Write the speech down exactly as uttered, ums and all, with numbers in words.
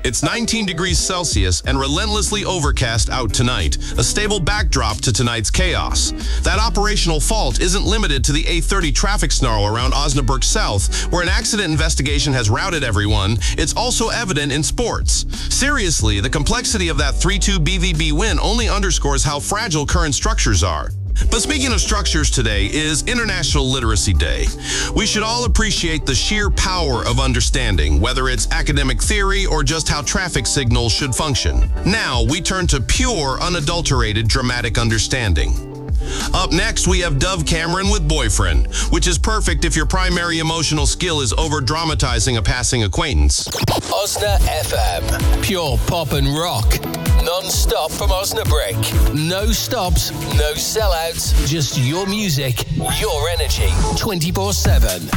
It's nineteen degrees Celsius and relentlessly overcast out tonight, a stable backdrop to tonight's chaos. That operational fault isn't limited to the A thirty traffic snarl around Osnabrück South, where an accident investigation has routed everyone. It's also evident in sports. Seriously, the complexity of that three two B V B win only underscores how fragile current structures are. But speaking of structures, today is International Literacy Day. We should all appreciate the sheer power of understanding, whether it's academic theory or just how traffic signals should function. Now, we turn to pure, unadulterated dramatic understanding. Up next, we have Dove Cameron with Boyfriend, which is perfect if your primary emotional skill is over-dramatizing a passing acquaintance. Osna F M. Pure pop and rock. Non-stop from Osnabrück. No stops, no sellouts, just your music, your energy, twenty-four seven.